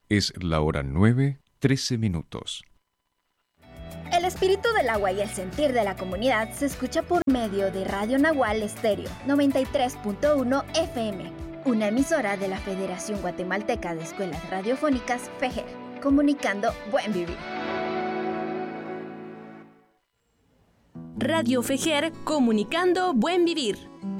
Es la hora 9:13. El espíritu del agua y el sentir de la comunidad se escucha por medio de Radio Nahual Estéreo 93.1 FM, una emisora de la Federación Guatemalteca de Escuelas Radiofónicas, FEGER, comunicando Buen Vivir. Radio FEGER, comunicando Buen Vivir.